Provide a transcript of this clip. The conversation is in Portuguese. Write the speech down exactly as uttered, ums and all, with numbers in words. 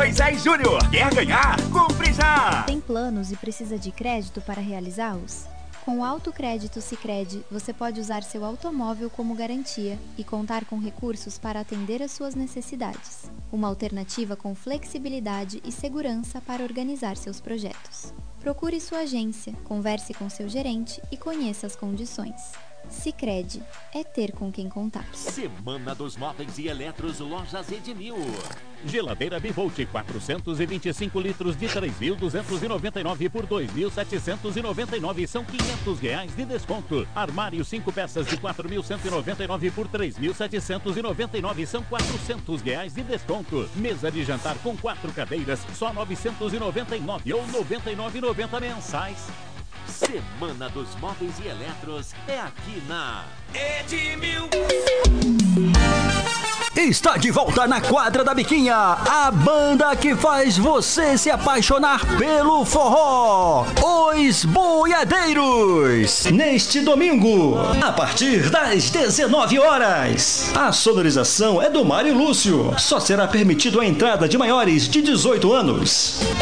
Moisés Júnior. Quer ganhar? Compre já! Tem planos e precisa de crédito para realizá-los? Com o Autocrédito Sicredi, você pode usar seu automóvel como garantia e contar com recursos para atender às suas necessidades. Uma alternativa com flexibilidade e segurança para organizar seus projetos. Procure sua agência, converse com seu gerente e conheça as condições. Sicredi, é ter com quem contar. Semana dos Móveis e Eletros Lojas Edmil. Geladeira Bivolt quatrocentos e vinte e cinco litros de três mil duzentos e noventa e nove por dois mil setecentos e noventa e nove, são quinhentos reais de desconto. Armário cinco peças de quatro mil cento e noventa e nove por três mil setecentos e noventa e nove, são quatrocentos reais de desconto. Mesa de jantar com quatro cadeiras, só novecentos e noventa e nove ou noventa e nove e noventa mensais. Semana dos Móveis e Eletros é aqui na Edmil. Está de volta na quadra da Biquinha, a banda que faz você se apaixonar pelo forró, Os Boiadeiros. Neste domingo, a partir das dezenove horas. A sonorização é do Mário Lúcio. Só será permitido a entrada de maiores de dezoito anos.